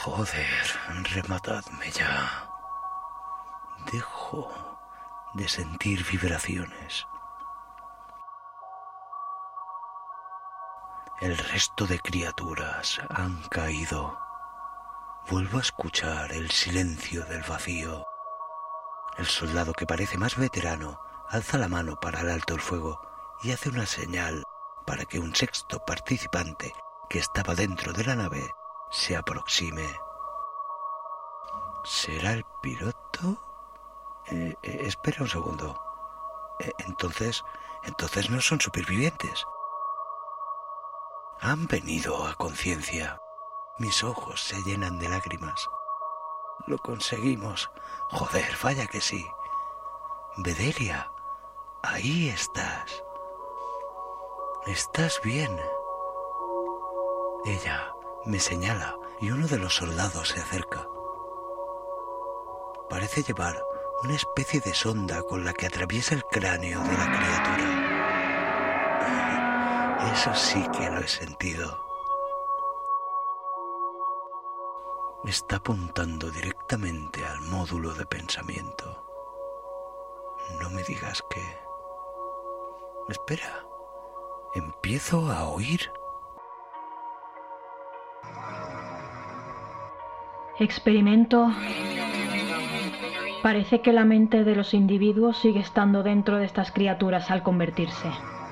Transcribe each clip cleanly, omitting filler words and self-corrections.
Joder, rematadme ya. Dejo de sentir vibraciones. El resto de criaturas han caído. Vuelvo a escuchar el silencio del vacío. El soldado, que parece más veterano, alza la mano para el alto el fuego y hace una señal para que un sexto participante que estaba dentro de la nave se aproxime. ¿Será el piloto? Espera un segundo. Entonces no son supervivientes. Han venido a conciencia. Mis ojos se llenan de lágrimas. Lo conseguimos. Joder, vaya que sí. Bedelia, ahí estás. ¿Estás bien? Ella me señala y uno de los soldados se acerca. Parece llevar una especie de sonda con la que atraviesa el cráneo de la criatura. Eso sí que lo he sentido. Está apuntando directamente al módulo de pensamiento. No me digas que... Espera, empiezo a oír. Experimento. Parece que la mente de los individuos sigue estando dentro de estas criaturas al convertirse.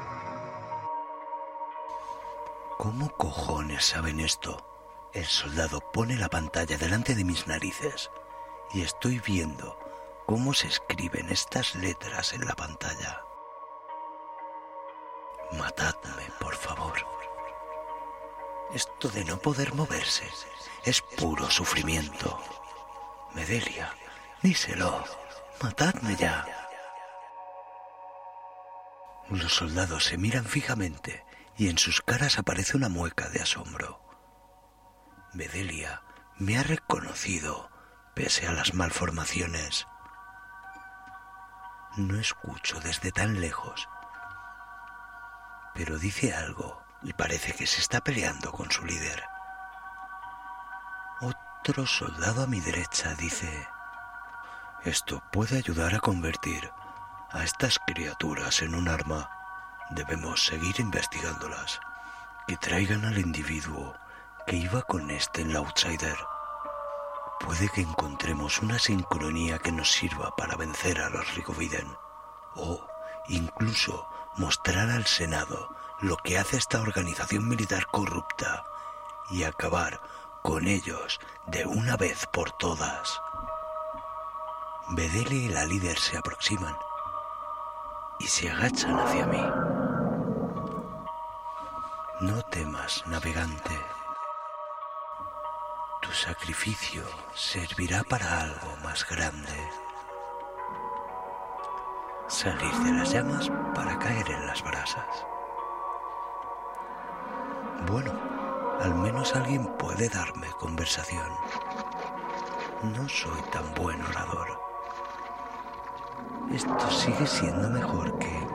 ¿Cómo cojones saben esto? El soldado pone la pantalla delante de mis narices y estoy viendo cómo se escriben estas letras en la pantalla. Matadme, por favor. Esto de no poder moverse es puro sufrimiento. Bedelia, díselo. Matadme ya. Los soldados se miran fijamente y en sus caras aparece una mueca de asombro. Bedelia me ha reconocido pese a las malformaciones. No escucho desde tan lejos, pero dice algo y parece que se está peleando con su líder. Otro soldado a mi derecha dice: esto puede ayudar a convertir a estas criaturas en un arma. Debemos seguir investigándolas. Que traigan al individuo que iba con el Outsider. Puede que encontremos una sincronía que nos sirva para vencer a los Rigoviden, o incluso mostrar al Senado lo que hace esta organización militar corrupta y acabar con ellos de una vez por todas. Bedelia y la líder se aproximan y se agachan hacia mí. No temas, navegante. Tu sacrificio servirá para algo más grande. Salir de las llamas para caer en las brasas. Bueno, al menos alguien puede darme conversación. No soy tan buen orador. Esto sigue siendo mejor que